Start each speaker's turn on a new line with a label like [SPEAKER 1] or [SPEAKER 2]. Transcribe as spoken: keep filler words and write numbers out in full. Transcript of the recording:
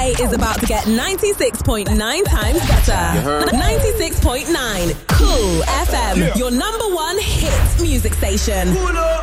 [SPEAKER 1] day is about to get ninety-six point nine times better. ninety-six point nine Cool F M,
[SPEAKER 2] Yeah.
[SPEAKER 1] your number one hit music station.
[SPEAKER 2] Pull up.